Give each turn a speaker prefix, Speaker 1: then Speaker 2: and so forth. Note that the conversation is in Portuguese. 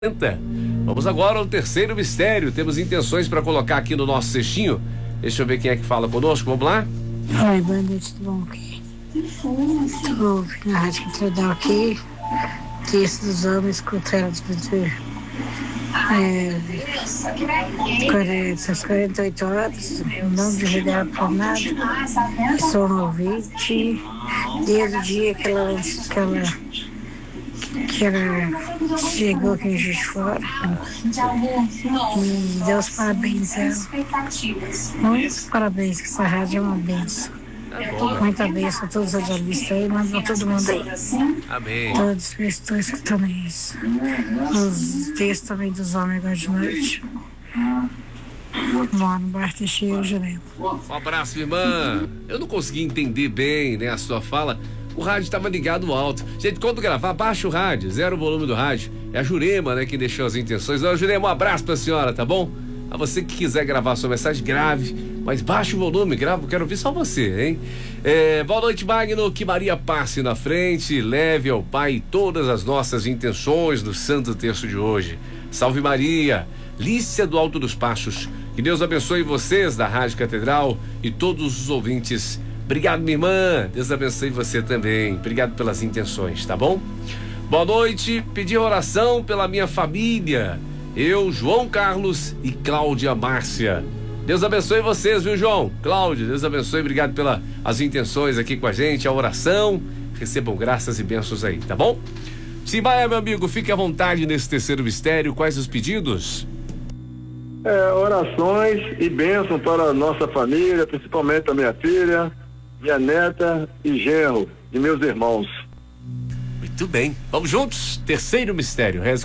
Speaker 1: Vamos agora ao terceiro mistério. Temos intenções para colocar aqui no nosso cestinho. Deixa eu ver quem é que fala conosco. Vamos lá?
Speaker 2: Oi, boa noite, tudo bom aqui? Estou ouvindo na Rádio Catedral aqui. Texto dos homens contra elas essas 48 horas, não desligaram por nada. Eu sou um ouvinte. Desde o dia que ela chegou aqui em Juiz de Fora. E Deus parabéns ela. Muitos parabéns, que essa rádio é uma bênção. Muita bênção a todos os jornalistas aí, manda pra todo mundo aí.
Speaker 1: Amém.
Speaker 2: Todos que estão escutando isso. Os textos também dos homens agora de noite. Mano, Barta cheio, Janela.
Speaker 1: Um abraço, irmã. Eu não consegui entender bem, né, a sua fala. O rádio estava ligado alto. Gente, quando gravar, baixa o rádio, zero o volume do rádio. É a Jurema, né, que deixou as intenções. Não, Jurema, um abraço pra senhora, tá bom? A você que quiser gravar sua mensagem, grave, mas baixa o volume, grava, quero ouvir só você, hein? Boa noite, Magno, que Maria passe na frente, leve ao Pai todas as nossas intenções no Santo Terço de hoje. Salve Maria, Lícia do Alto dos Passos, que Deus abençoe vocês da Rádio Catedral e todos os ouvintes. Obrigado, minha irmã, Deus abençoe você também, obrigado pelas intenções, tá bom? Boa noite, pedi oração pela minha família, eu, João Carlos e Cláudia Márcia. Deus abençoe vocês, viu, João? Cláudia, Deus abençoe, obrigado pelas intenções aqui com a gente, a oração. Recebam graças e bênçãos aí, tá bom? Simbaia, meu amigo, fique à vontade nesse terceiro mistério. Quais os pedidos?
Speaker 3: Orações e bênção para a nossa família, principalmente a minha filha, minha neta e genro e meus irmãos.
Speaker 1: Muito bem, vamos juntos? Terceiro mistério.